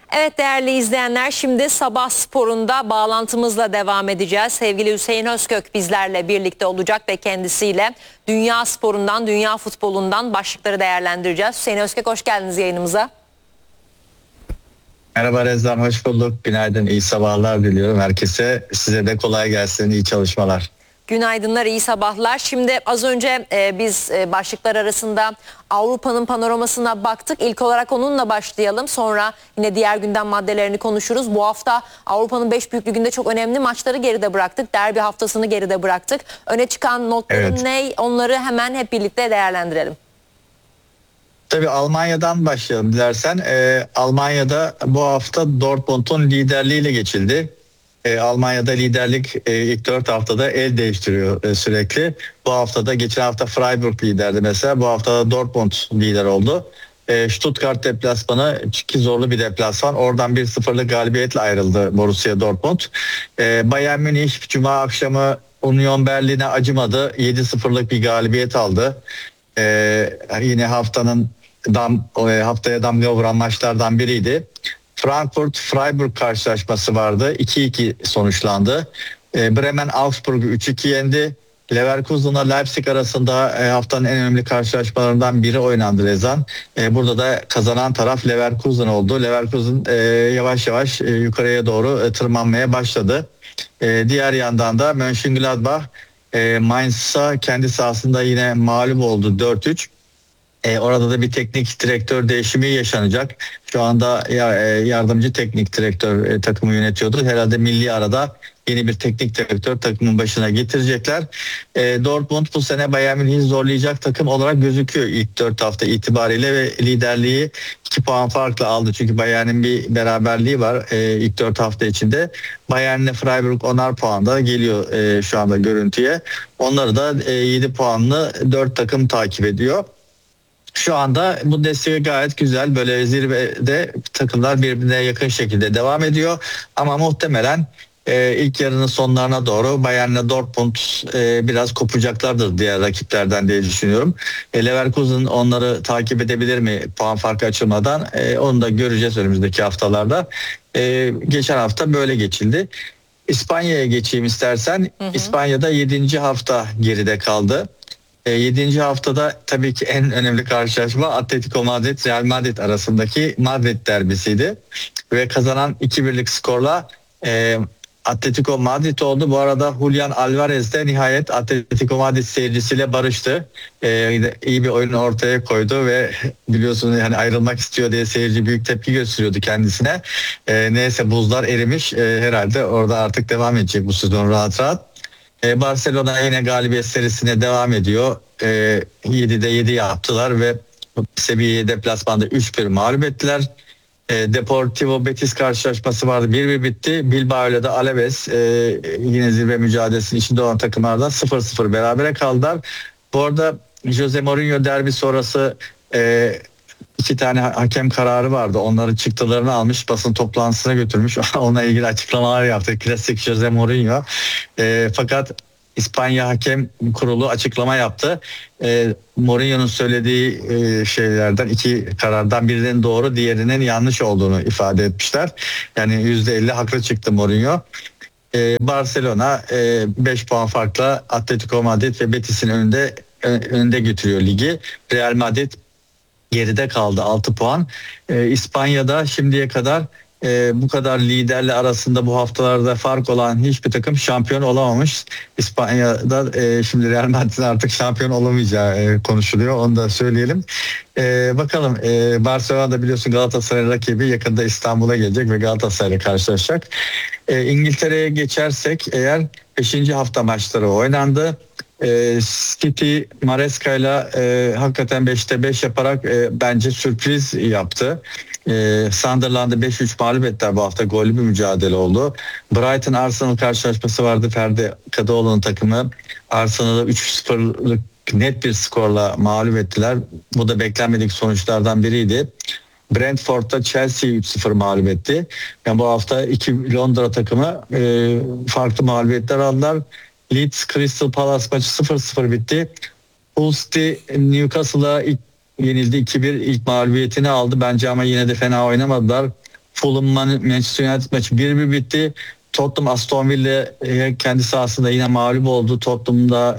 Evet değerli izleyenler, şimdi Sabah Spor'unda bağlantımızla devam edeceğiz. Sevgili Hüseyin Özkök bizlerle birlikte olacak ve kendisiyle dünya sporundan, dünya futbolundan başlıkları değerlendireceğiz. Hüseyin Özkök, hoş geldiniz yayınımıza. Merhaba Rezan, hoş bulduk. Günaydın, iyi sabahlar diliyorum herkese. Size de kolay gelsin, iyi çalışmalar. Günaydınlar, iyi sabahlar. Şimdi az önce biz başlıklar arasında Avrupa'nın panoramasına baktık. İlk olarak onunla başlayalım. Sonra yine diğer gündem maddelerini konuşuruz. Bu hafta Avrupa'nın 5 büyük liginde çok önemli maçları geride bıraktık. Derbi haftasını geride bıraktık. Öne çıkan notların ne? Onları hemen hep birlikte değerlendirelim. Tabii Almanya'dan başlayalım dilersen. Almanya'da bu hafta Dortmund'un liderliğiyle geçildi. Almanya'da liderlik ilk 4 haftada el değiştiriyor sürekli. Bu haftada geçen hafta Freiburg liderdi mesela. Bu haftada Dortmund lider oldu. Stuttgart deplasmanı ki zorlu bir deplasman. Oradan 1-0'lık galibiyetle ayrıldı Borussia Dortmund. Bayern Münih Cuma akşamı Union Berlin'e acımadı. 7-0'lık bir galibiyet aldı. Yine haftaya damga vuran maçlardan biriydi. Frankfurt-Freiburg karşılaşması vardı. 2-2 sonuçlandı. Bremen Augsburg'u 3-2 yendi. Leverkusen'la Leipzig arasında haftanın en önemli karşılaşmalarından biri oynandı Rezan. Burada da kazanan taraf Leverkusen oldu. Leverkusen yavaş yavaş yukarıya doğru tırmanmaya başladı. Diğer yandan da Mönchengladbach Mainz'a kendi sahasında yine mağlup oldu 4-3. Orada da bir teknik direktör değişimi yaşanacak. Şu anda yardımcı teknik direktör takımı yönetiyordu. Herhalde milli arada yeni bir teknik direktör takımın başına getirecekler. Dortmund bu sene Bayern Münih'i zorlayacak takım olarak gözüküyor ilk 4 hafta itibariyle ve liderliği 2 puan farkla aldı. Çünkü Bayern'in bir beraberliği var ilk 4 hafta içinde. Bayern'le Freiburg 10'ar puanda geliyor şu anda görüntüye. Onları da 7 puanlı 4 takım takip ediyor. Şu anda bu destek gayet güzel. Böyle zirvede takımlar birbirine yakın şekilde devam ediyor. Ama muhtemelen ilk yarının sonlarına doğru Bayern'le Dortmund biraz kopacaklardır diğer rakiplerden diye düşünüyorum. Leverkusen onları takip edebilir mi puan farkı açılmadan? Onu da göreceğiz önümüzdeki haftalarda. Geçen hafta böyle geçildi. İspanya'ya geçeyim istersen. İspanya'da 7. hafta geride kaldı. 7. haftada tabii ki en önemli karşılaşma Atletico Madrid Real Madrid arasındaki Madrid derbisiydi. Ve kazanan 2-1'lik skorla Atletico Madrid oldu. Bu arada Julian Alvarez de nihayet Atletico Madrid seyircisiyle barıştı. İyi bir oyun ortaya koydu ve biliyorsunuz yani ayrılmak istiyor diye seyirci büyük tepki gösteriyordu kendisine. Neyse buzlar erimiş. Herhalde orada artık devam edecek bu sezon rahat rahat. Barcelona yine galibiyet serisine devam ediyor. 7'de 7 yaptılar ve Sevilla'yı deplasmanda 3-1 mağlup ettiler. Deportivo Betis karşılaşması vardı. 1-1 bitti. Bilbao ile de Alaves yine zirve mücadelesinin içinde olan takımlardan 0-0 berabere kaldılar. Bu arada Jose Mourinho derbi sonrası 2 tane hakem kararı vardı. Onların çıktılarını almış, basın toplantısına götürmüş. Onunla ilgili açıklamalar yaptı. Klasik Jose Mourinho. Fakat İspanya Hakem Kurulu açıklama yaptı. Mourinho'nun söylediği şeylerden 2 karardan birinin doğru, diğerinin yanlış olduğunu ifade etmişler. Yani %50 haklı çıktı Mourinho. Barcelona 5 puan farkla Atletico Madrid ve Betis'in önünde götürüyor ligi. Real Madrid geride kaldı 6 puan. İspanya'da şimdiye kadar bu kadar liderle arasında bu haftalarda fark olan hiçbir takım şampiyon olamamış. İspanya'da şimdi Real Madrid'in artık şampiyon olamayacağı konuşuluyor. Onu da söyleyelim. Bakalım Barcelona'da biliyorsun Galatasaray rakibi yakında İstanbul'a gelecek ve Galatasaray'la karşılaşacak. İngiltere'ye geçersek eğer 5. hafta maçları oynandı. City Maresca'yla hakikaten 5'te 5 yaparak bence sürpriz yaptı. Sunderland'ı 5-3 mağlup ettiler bu hafta. Gollü bir mücadele oldu. Brighton Arsenal karşılaşması vardı. Ferdi Kadıoğlu'nun takımı Arsenal'ı 3-0'lık net bir skorla mağlup ettiler. Bu da beklenmedik sonuçlardan biriydi. Brentford'da Chelsea'yi 3-0 mağlup etti. Yani bu hafta 2 Londra takımı farklı mağlubiyetler aldılar. Leeds Crystal Palace maçı 0-0 bitti. Hull City Newcastle'a yenildi 2-1, ilk mağlubiyetini aldı bence ama yine de fena oynamadılar. Fulham Manchester United maçı 1-1 bitti. Tottenham Aston Villa'ya kendi sahasında yine mağlup oldu. Tottenham'da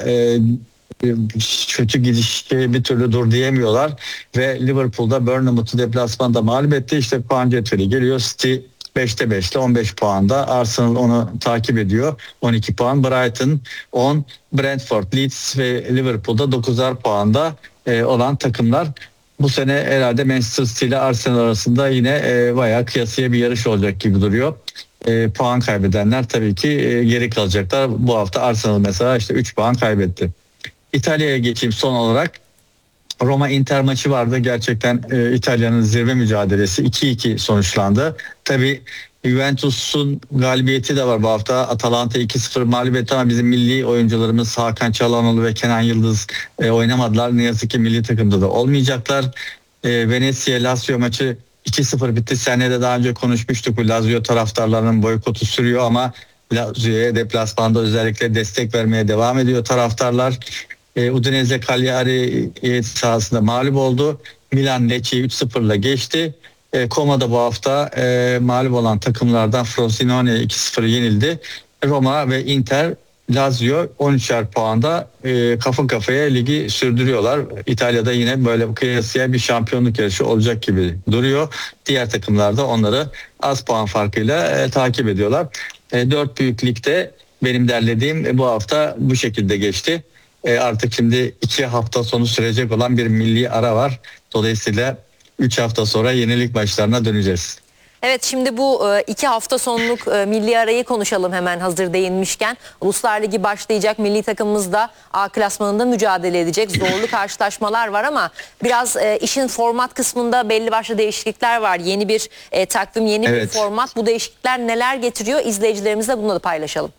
kötü gidişi bir türlü dur diyemiyorlar ve Liverpool'da Bournemouth'u deplasmanda mağlup etti. İşte puan cetveli geliyor. City 5'te 5'te 15 puanda. Arsenal onu takip ediyor. 12 puan. Brighton 10. Brentford, Leeds ve Liverpool'da 9'ar puanda olan takımlar. Bu sene herhalde Manchester City ile Arsenal arasında yine bayağı kıyasıya bir yarış olacak gibi duruyor. Puan kaybedenler tabii ki geri kalacaklar. Bu hafta Arsenal mesela işte 3 puan kaybetti. İtalya'ya geçeyim son olarak. Roma Inter maçı vardı. Gerçekten İtalya'nın zirve mücadelesi 2-2 sonuçlandı. Tabii Juventus'un galibiyeti de var bu hafta. Atalanta 2-0 mağlup etti ama bizim milli oyuncularımız Hakan Çalhanoğlu ve Kenan Yıldız oynamadılar. Ne yazık ki milli takımda da olmayacaklar. Venezia Lazio maçı 2-0 bitti. Seninle de daha önce konuşmuştuk. Bu Lazio taraftarlarının boykotu sürüyor ama Lazio'ya deplasmanda özellikle destek vermeye devam ediyor taraftarlar. Udinese Cagliari sahasında mağlup oldu. Milan Lecce'yi 3-0'la geçti. Coma'da bu hafta mağlup olan takımlardan Frosinone 2-0 yenildi. Roma ve Inter Lazio 13'er puanda kafa kafaya ligi sürdürüyorlar. İtalya'da yine böyle kıyasıya bir şampiyonluk yarışı olacak gibi duruyor. Diğer takımlar da onları az puan farkıyla takip ediyorlar. 4 büyük ligde benim derlediğim bu hafta bu şekilde geçti. Artık şimdi 2 hafta sonu sürecek olan bir milli ara var. Dolayısıyla 3 hafta sonra yenilik maçlarına döneceğiz. Evet, şimdi bu 2 hafta sonluk milli arayı konuşalım hemen hazır değinmişken. Uluslar Ligi başlayacak, milli takımımız da A klasmanında mücadele edecek. Zorlu karşılaşmalar var ama biraz işin format kısmında belli başlı değişiklikler var. Yeni bir takvim, yeni bir format. Bu değişiklikler neler getiriyor? İzleyicilerimizle bunu da paylaşalım.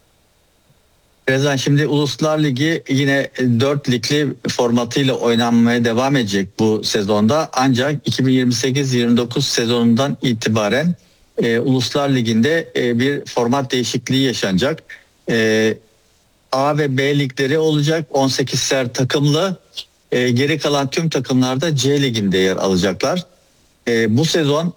Rezan, şimdi Uluslar Ligi yine 4 ligli formatıyla oynanmaya devam edecek bu sezonda. Ancak 2028-29 sezonundan itibaren Uluslar Ligi'nde bir format değişikliği yaşanacak. A ve B ligleri olacak, 18'er takımlı. Geri kalan tüm takımlar da C Ligi'nde yer alacaklar. Bu sezon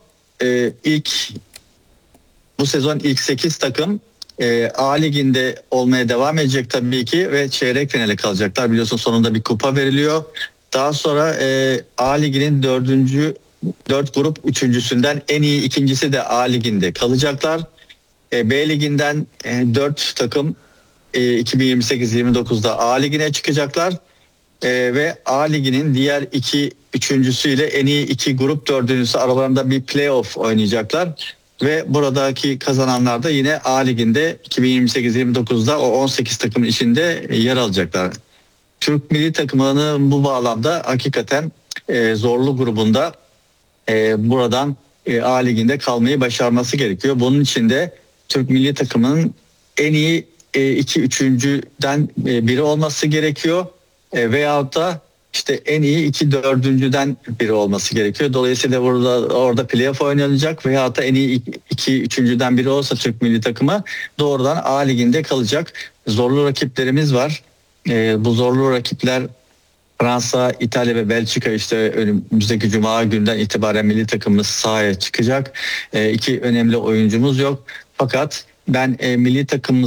ilk 8 takım A Ligi'nde olmaya devam edecek tabii ki ve çeyrek finale kalacaklar. Biliyorsun sonunda bir kupa veriliyor. Daha sonra A Ligi'nin 4 grup üçüncüsünden en iyi ikincisi de A Ligi'nde kalacaklar. B Ligi'nden 4 takım 2028-29'da A Ligi'ne çıkacaklar. Ve A Ligi'nin diğer 2 üçüncüsüyle en iyi 2 grup dördüncüsü aralarında bir playoff oynayacaklar. Ve buradaki kazananlar da yine A Ligi'nde 2028-29'da o 18 takımın içinde yer alacaklar. Türk milli takımının bu bağlamda hakikaten zorlu grubunda buradan A Ligi'nde kalmayı başarması gerekiyor. Bunun için de Türk milli takımının en iyi 2 üçüncüden biri olması gerekiyor. Veyahut da işte en iyi 2 dördüncüden biri olması gerekiyor. Dolayısıyla orada playoff oynanacak veyahut da en iyi 2 üçüncüden biri olsa Türk milli takımı doğrudan A Ligi'nde kalacak. Zorlu rakiplerimiz var. Bu zorlu rakipler Fransa, İtalya ve Belçika. İşte önümüzdeki Cuma günden itibaren milli takımımız sahaya çıkacak. 2 önemli oyuncumuz yok. Fakat ben milli takımımız